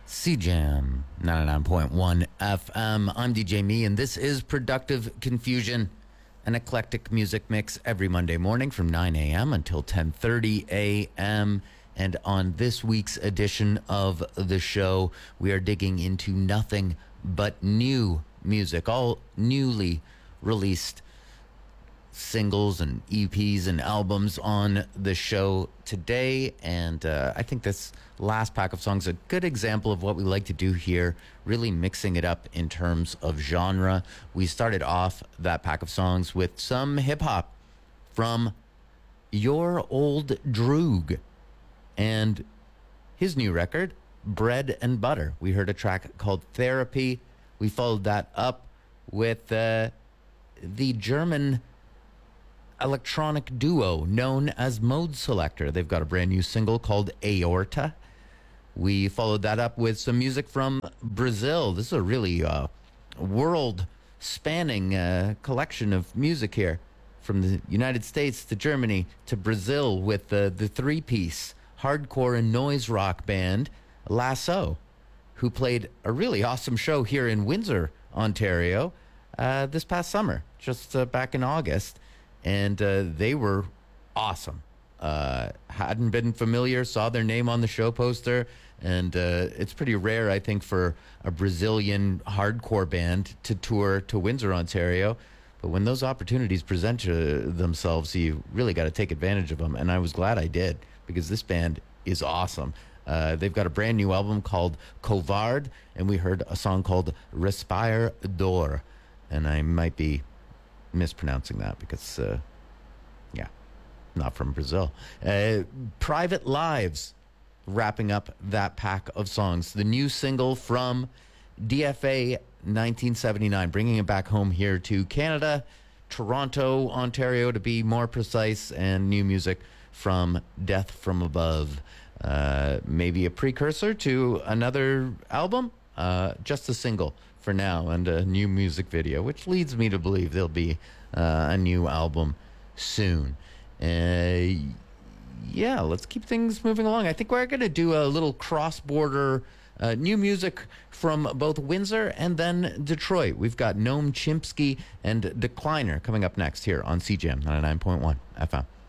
CJAM 99.1 FM. I'm DJ Me, and this is Productive Confusion, an eclectic music mix every Monday morning from 9 a.m. until 10:30 a.m. And on this week's edition of the show, we are digging into nothing but new music, all newly released singles and EPs and albums on the show today. And I think this last pack of songs is a good example of what we like to do here, really mixing it up in terms of genre. We started off that pack of songs with some hip-hop from Your Old Droog and his new record, Bread and Butter. We heard a track called Therapy. We followed that up with the German electronic duo known as Mode Selector. They've got a brand new single called Aorta. We followed that up with some music from Brazil. This is a really world-spanning collection of music here, from the United States to Germany to Brazil, with the three-piece hardcore and noise rock band Lasso, who played a really awesome show here in Windsor, Ontario, this past summer, just back in August. And they were awesome. Hadn't been familiar, saw their name on the show poster, and it's pretty rare, I think, for a Brazilian hardcore band to tour to Windsor, Ontario. But when those opportunities present themselves, you really got to take advantage of them, and I was glad I did, because this band is awesome. They've got a brand new album called Covard, and we heard a song called Respire D'Or, and I might be mispronouncing that because, not from Brazil. Private Lives, wrapping up that pack of songs. The new single from DFA 1979, bringing it back home here to Canada, Toronto, Ontario, to be more precise, and new music from Death from Above. Maybe a precursor to another album, just a single for now, and a new music video, which leads me to believe there'll be a new album soon. Let's keep things moving along. I think we're going to do a little cross-border new music from both Windsor and then Detroit. We've got Noam Chomsky and Decliner coming up next here on CJAM 99.1 FM.